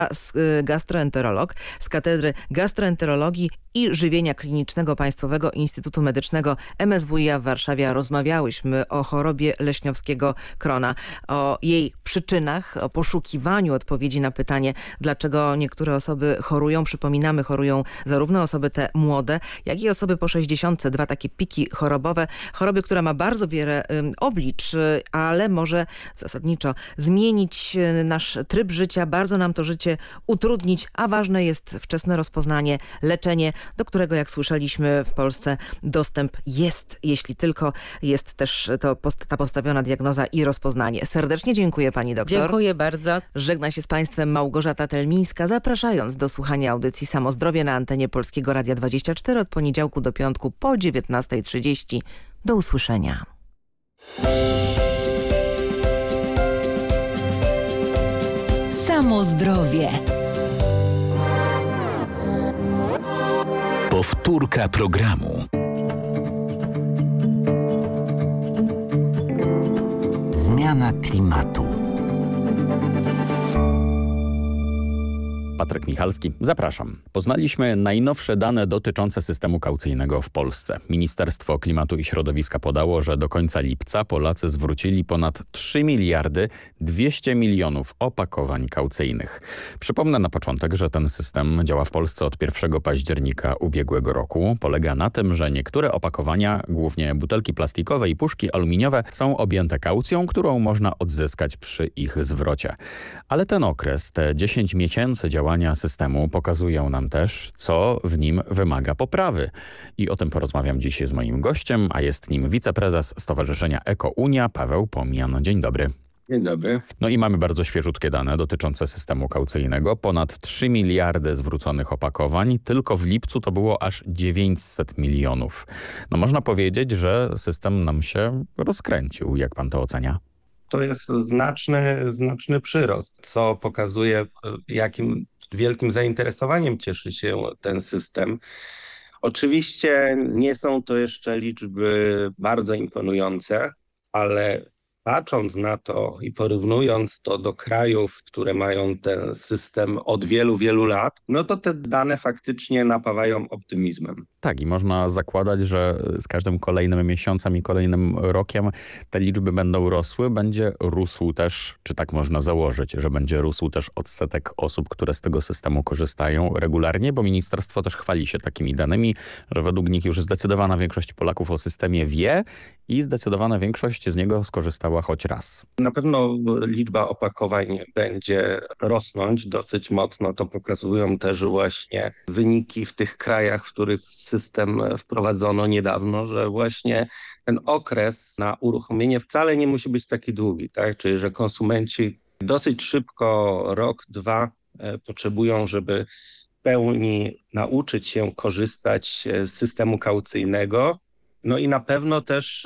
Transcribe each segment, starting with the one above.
gastroenterolog z Katedry Gastroenterologii i Żywienia Klinicznego Państwowego Instytutu Medycznego MSWiA w Warszawie. Rozmawiałyśmy o chorobie leśniowskiego krona, o jej przyczynach, o poszukiwaniu odpowiedzi na pytanie, dlaczego niektóre osoby chorują. Przypominamy, chorują zarówno osoby te młode, jak i osoby po 60. Dwa takie piki chorobowe. Choroby, która ma bardzo wiele oblicz, ale może zasadniczo zmienić nasz tryb życia, bardzo nam to życie utrudnić, a ważne jest wczesne rozpoznanie, leczenie, do którego, jak słyszeliśmy, w Polsce dostęp jest, jeśli tylko jest też ta postawiona diagnoza i rozpoznanie. Serdecznie dziękuję pani doktor. Dziękuję bardzo. Żegna się z państwem Małgorzata Telmińska, zapraszając do słuchania audycji Samozdrowie na antenie Polskiego Radia 24 od poniedziałku do piątku po 19:30. Do usłyszenia. Samozdrowie. Powtórka programu. Zmiana klimatu. Patryk Michalski, zapraszam. Poznaliśmy najnowsze dane dotyczące systemu kaucyjnego w Polsce. Ministerstwo Klimatu i Środowiska podało, że do końca lipca Polacy zwrócili ponad 3 miliardy 200 milionów opakowań kaucyjnych. Przypomnę na początek, że ten system działa w Polsce od 1 października ubiegłego roku. Polega na tym, że niektóre opakowania, głównie butelki plastikowe i puszki aluminiowe, są objęte kaucją, którą można odzyskać przy ich zwrocie. Ale ten okres, te 10 miesięcy działania systemu pokazują nam też, co w nim wymaga poprawy. I o tym porozmawiam dziś z moim gościem, a jest nim wiceprezes Stowarzyszenia EkoUnia, Paweł Pomian. Dzień dobry. Dzień dobry. No i mamy bardzo świeżutkie dane dotyczące systemu kaucyjnego. Ponad 3 miliardy zwróconych opakowań. Tylko w lipcu to było aż 900 milionów. No można powiedzieć, że system nam się rozkręcił. Jak pan to ocenia? To jest znaczny przyrost, co pokazuje, jakim wielkim zainteresowaniem cieszy się ten system. Oczywiście nie są to jeszcze liczby bardzo imponujące, ale patrząc na to i porównując to do krajów, które mają ten system od wielu, wielu lat, no to te dane faktycznie napawają optymizmem. Tak, i można zakładać, że z każdym kolejnym miesiącem i kolejnym rokiem te liczby będą rosły. Będzie rósł też, czy tak można założyć, że będzie rósł też odsetek osób, które z tego systemu korzystają regularnie, bo ministerstwo też chwali się takimi danymi, że według nich już zdecydowana większość Polaków o systemie wie i zdecydowana większość z niego skorzystała choć raz. Na pewno liczba opakowań będzie rosnąć dosyć mocno. To pokazują też właśnie wyniki w tych krajach, w których system wprowadzono niedawno, że właśnie ten okres na uruchomienie wcale nie musi być taki długi, tak? Czyli że konsumenci dosyć szybko, rok, dwa potrzebują, żeby w pełni nauczyć się korzystać z systemu kaucyjnego. No i na pewno też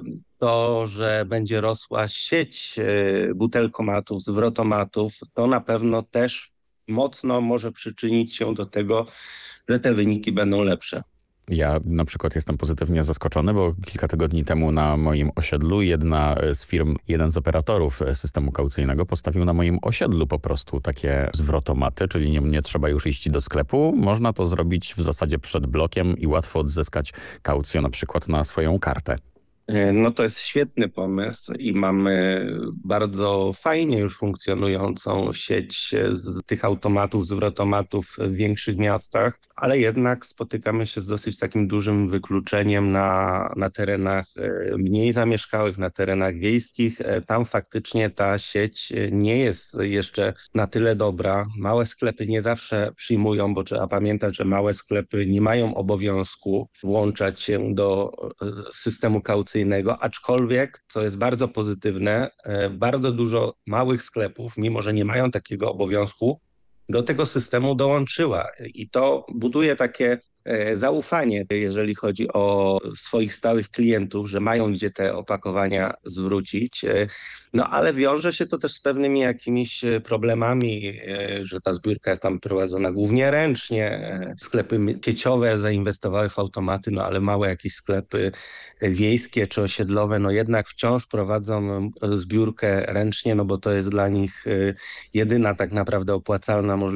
to, że będzie rosła sieć butelkomatów, zwrotomatów, to na pewno też mocno może przyczynić się do tego, że te wyniki będą lepsze. Ja na przykład jestem pozytywnie zaskoczony, bo kilka tygodni temu na moim osiedlu jedna z firm, jeden z operatorów systemu kaucyjnego postawił na moim osiedlu po prostu takie zwrotomaty, czyli nie trzeba już iść do sklepu. Można to zrobić w zasadzie przed blokiem i łatwo odzyskać kaucję na przykład na swoją kartę. No to jest świetny pomysł i mamy bardzo fajnie już funkcjonującą sieć z tych automatów, zwrotomatów w większych miastach, ale jednak spotykamy się z dosyć takim dużym wykluczeniem na terenach mniej zamieszkałych, na terenach wiejskich. Tam faktycznie ta sieć nie jest jeszcze na tyle dobra. Małe sklepy nie zawsze przyjmują, bo trzeba pamiętać, że małe sklepy nie mają obowiązku włączać się do systemu kaucyjnego, aczkolwiek, co jest bardzo pozytywne, bardzo dużo małych sklepów, mimo że nie mają takiego obowiązku, do tego systemu dołączyła. I to buduje takie zaufanie, jeżeli chodzi o swoich stałych klientów, że mają gdzie te opakowania zwrócić. No ale wiąże się to też z pewnymi jakimiś problemami, że ta zbiórka jest tam prowadzona głównie ręcznie. Sklepy sieciowe zainwestowały w automaty, no ale małe jakieś sklepy wiejskie czy osiedlowe, no jednak wciąż prowadzą zbiórkę ręcznie, no bo to jest dla nich jedyna tak naprawdę opłacalna możliwość